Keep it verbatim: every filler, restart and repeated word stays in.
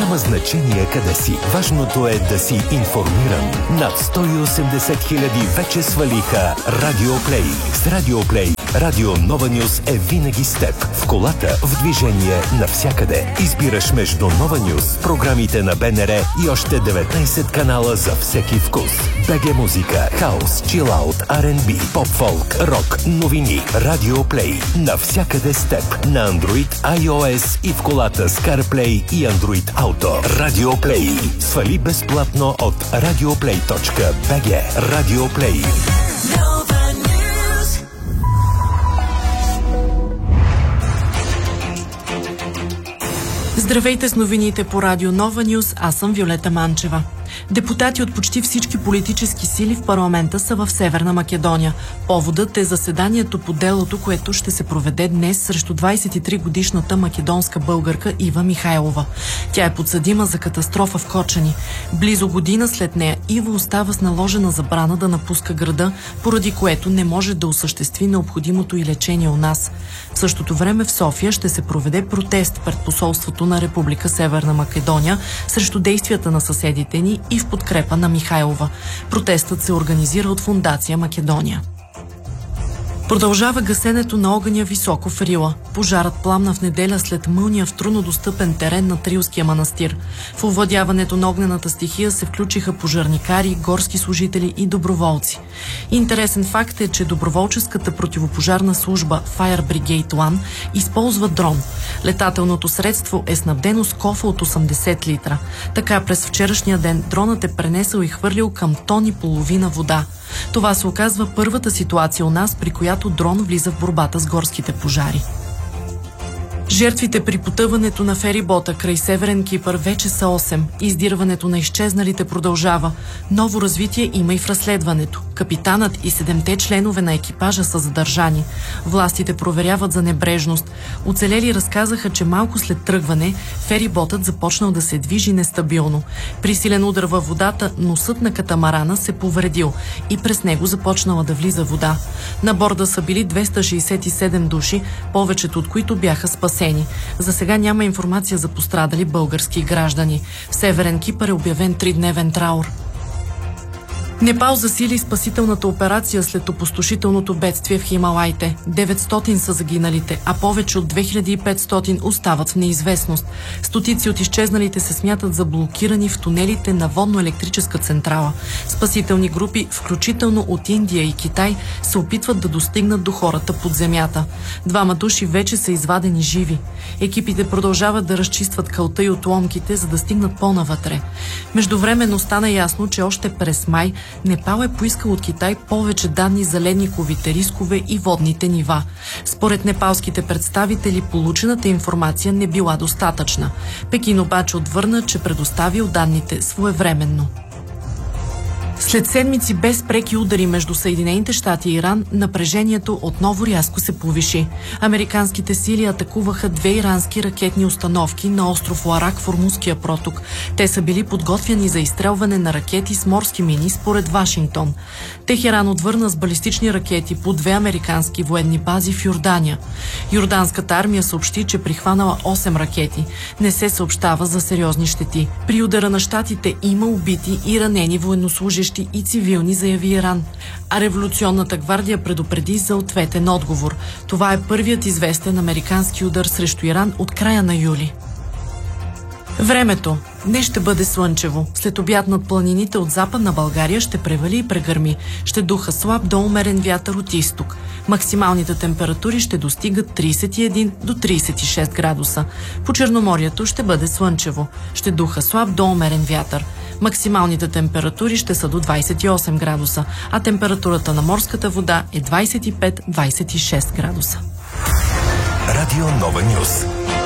Няма значение къде си. Важното е да си информиран. Над сто и осемдесет хиляди вече свалиха Радио Плей. С Радио Плей Радио Нова Нюз е винаги с теб. В колата, в движение, навсякъде. Избираш между Нова Нюз, програмите на БНР и още деветнайсет канала за всеки вкус. БГ музика, хаус, чилаут, Ар енд Би, поп-фолк, рок, новини. Радио Плей. Навсякъде с теб. На Android, iOS и в колата с CarPlay и Android Auto. Радио Плей. Свали безплатно от радиоплей точка би джи. Радио Плей. Здравейте с новините по Радио Нова Нюз, аз съм Виолета Манчева. Депутати от почти всички политически сили в парламента са в Северна Македония. Поводът е заседанието по делото, което ще се проведе днес срещу двайсет и три годишната македонска българка Ива Михайлова. Тя е подсъдима за катастрофа в Кочани. Близо година след нея Ива остава с наложена забрана да напуска града, поради което не може да осъществи необходимото и лечение у нас. В същото време в София ще се проведе протест пред посолството на Република Северна Македония срещу действията на съседите ни и в подкрепа на Михайлова. Протестът се организира от Фондация Македония. Продължава гасенето на огъня високо в Рила. Пожарът пламна в неделя след мълния в труднодостъпен терен на Трилския манастир. В овладяването на огнената стихия се включиха пожарникари, горски служители и доброволци. Интересен факт е, че доброволческата противопожарна служба Fire Brigade One използва дрон. Летателното средство е снабдено с кофа от осемдесет литра. Така през вчерашния ден дронът е пренесъл и хвърлил към тон и половина вода. Това се оказва първата ситуация у нас, при която дрон влиза в борбата с горските пожари. Жертвите при потъването на ферибота край Северен Кипър вече са осем. Издирването на изчезналите продължава. Ново развитие има и в разследването. Капитанът и седемте членове на екипажа са задържани. Властите проверяват за небрежност. Оцелели разказаха, че малко след тръгване фериботът започнал да се движи нестабилно. При силен удар във водата носът на катамарана се повредил и през него започнала да влиза вода. На борда са били двеста шейсет и седем души, повечето от които бяха спасени. За сега няма информация за пострадали български граждани. В Северен Кипър е обявен тридневен траур. Непал засили спасителната операция след опустошителното бедствие в Хималайте. деветстотин са загиналите, а повече от две хиляди и петстотин остават в неизвестност. Стотици от изчезналите се смятат за блокирани в тунелите на водно-електрическа централа. Спасителни групи, включително от Индия и Китай, се опитват да достигнат до хората под земята. Двама души вече са извадени живи. Екипите продължават да разчистват калта и отломките, за да стигнат по-навътре. Междувременно стана ясно, че още през май Непал е поискал от Китай повече данни за ледниковите рискове и водните нива. Според непалските представители, получената информация не била достатъчна. Пекин обаче отвърна, че предоставил данните своевременно. След седмици без преки удари между Съединените щати и Иран, напрежението отново рязко се повиши. Американските сили атакуваха две ирански ракетни установки на остров Ларак в Ормузския проток. Те са били подготвяни за изстрелване на ракети с морски мини според Вашингтон. Техеран отвърна с балистични ракети по две американски военни бази в Йордания. Йорданската армия съобщи, че прихванала осем ракети. Не се съобщава за сериозни щети. При удара на щатите има убити и ранени военнослужещи и цивилни, заяви Иран. А Революционната гвардия предупреди за ответен отговор. Това е първият известен американски удар срещу Иран от края на юли. Времето. Днес ще бъде слънчево. След обяд над планините от Западна България ще превали и прегърми. Ще духа слаб до умерен вятър от изток. Максималните температури ще достигат трийсет и един до трийсет и шест градуса. По Черноморието ще бъде слънчево. Ще духа слаб до умерен вятър. Максималните температури ще са до двайсет и осем градуса, а температурата на морската вода е двайсет и пет до двайсет и шест градуса. Радио Нова Нюз.